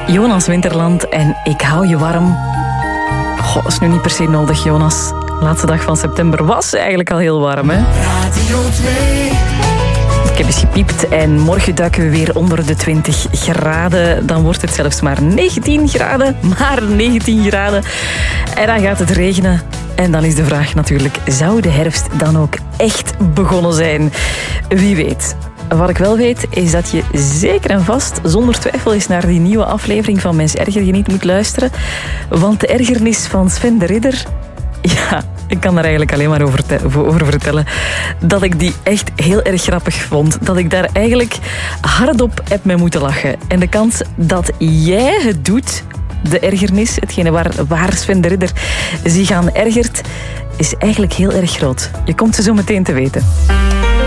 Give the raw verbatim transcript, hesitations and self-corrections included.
Jonas Winterland en Ik hou je warm. Goh, dat is nu niet per se nodig, Jonas. De laatste dag van september was eigenlijk al heel warm, hè? Radio twee. Ik heb eens gepiept en morgen duiken we weer onder de twintig graden. Dan wordt het zelfs maar negentien graden. Maar negentien graden. En dan gaat het regenen. En dan is de vraag natuurlijk, zou de herfst dan ook echt begonnen zijn? Wie weet. Wat ik wel weet, is dat je zeker en vast, zonder twijfel, eens naar die nieuwe aflevering van Mens Erger je niet moet luisteren. Want de ergernis van Sven de Ridder... Ja, ik kan er eigenlijk alleen maar over, te- over vertellen dat ik die echt heel erg grappig vond. Dat ik daar eigenlijk hardop heb mee moeten lachen. En de kans dat jij het doet, de ergernis, hetgene waar, waar Sven de Ridder zich aan ergert, is eigenlijk heel erg groot. Je komt ze zo meteen te weten.